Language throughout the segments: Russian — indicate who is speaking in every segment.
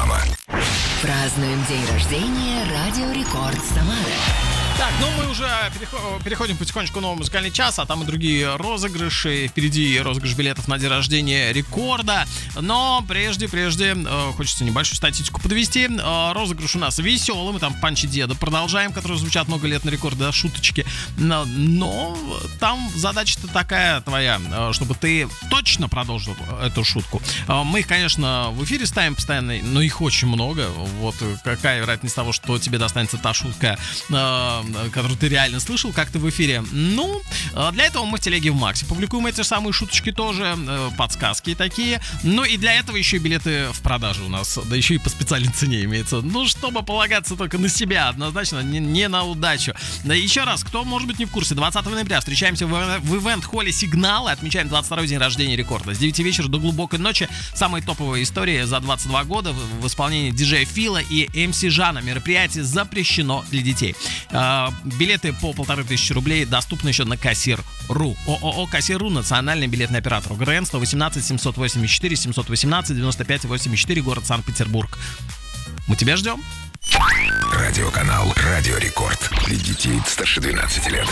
Speaker 1: Реклама.
Speaker 2: Празднуем день рождения Радио Рекорд Самара.
Speaker 3: Так, мы уже переходим потихонечку к новому музыкальный час, а там и другие розыгрыши. Впереди розыгрыш билетов на день рождения Рекорда. Но прежде хочется небольшую статистику подвести. Розыгрыш у нас веселый, мы там Панчи Деда продолжаем, которые звучат много лет на Рекорде, да, шуточки. Но там задача-то такая твоя, чтобы ты точно продолжил эту шутку. Мы их, конечно, в эфире ставим постоянно, но их очень много. Вот какая вероятность того, что тебе достанется та шутка, которую ты реально слышал как-то в эфире. Для этого мы в телеге в Максе публикуем эти самые шуточки тоже, подсказки такие. И для этого еще и билеты в продаже у нас, да еще и по специальной цене имеется. Чтобы полагаться только на себя, однозначно, не на удачу. Да еще раз, кто, может быть, не в курсе, 20 ноября встречаемся в ивент-холле «Сигнал» и отмечаем 22-й день рождения Рекорда. С 9 вечера до глубокой ночи самые топовые истории за 22 года в исполнении диджея Фила и МС Жана. Мероприятие запрещено для детей. Билеты по 1500 рублей доступны еще на Кассир.ру. ООО «Кассир.ру» — национальный билетный оператор. УГРН 118 784 718 95 84, город Санкт-Петербург. Мы тебя ждем.
Speaker 1: Радиоканал «Радио Рекорд». Для детей старше 12 лет.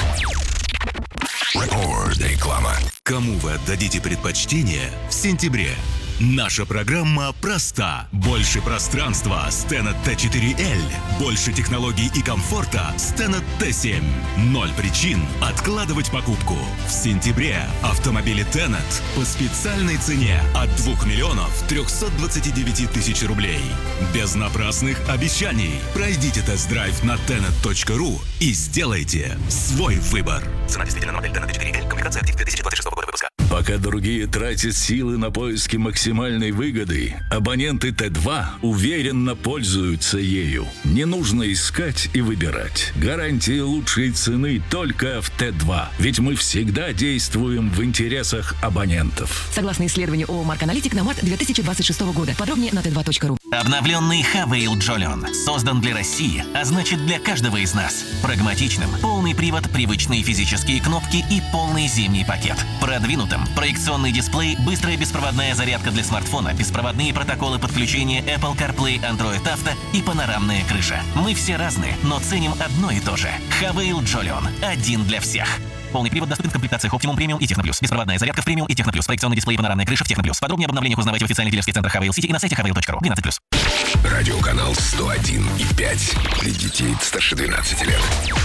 Speaker 1: Реклама.
Speaker 4: Кому вы отдадите предпочтение в сентябре? Наша программа проста. Больше пространства с Tenet T4L. Больше технологий и комфорта с Tenet T7. 0 причин откладывать покупку. В сентябре автомобили Tenet по специальной цене от 2 329 000 рублей. Без напрасных обещаний. Пройдите тест-драйв на tenet.ru и сделайте свой выбор. Цена действительно на модель Tenet T4L. Комплектация актив 2026 года выпуска.
Speaker 5: Пока другие тратят силы на поиски максимальной выгоды, абоненты Т2 уверенно пользуются ею. Не нужно искать и выбирать. Гарантии лучшей цены только в Т2. Ведь мы всегда действуем в интересах абонентов.
Speaker 2: Согласно исследованию ООО «Марк Аналитик» на март 2026 года. Подробнее на t2.ru.
Speaker 6: Обновленный Havail Jolion создан для России, а значит для каждого из нас. Прагматичным, полный привод, привычные физические кнопки и полный зимний пакет. Продвинутым, проекционный дисплей, быстрая беспроводная зарядка для смартфона, беспроводные протоколы подключения Apple CarPlay, Android Auto и панорамная крыша. Мы все разные, но ценим одно и то же. Havail Jolion. Один для всех. Полный привод доступен в комплектациях Optimum Premium и Techno+. Беспроводная зарядка в Premium и Techno+. Проекционный дисплей и панорамная крыша в Techno+. Подробнее об обновлениях узнавайте в официальных дилерских центрах Havail City и на сайте havail.ru. 12+.
Speaker 1: Радиоканал 101,5. Для детей старше 12 лет.